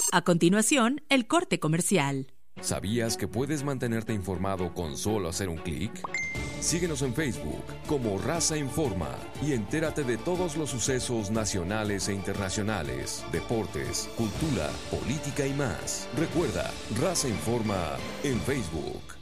A continuación, el corte comercial. ¿Sabías que puedes mantenerte informado con solo hacer un clic? Síguenos en Facebook como Raza Informa y entérate de todos los sucesos nacionales e internacionales, deportes, cultura, política y más. Recuerda, Raza Informa en Facebook.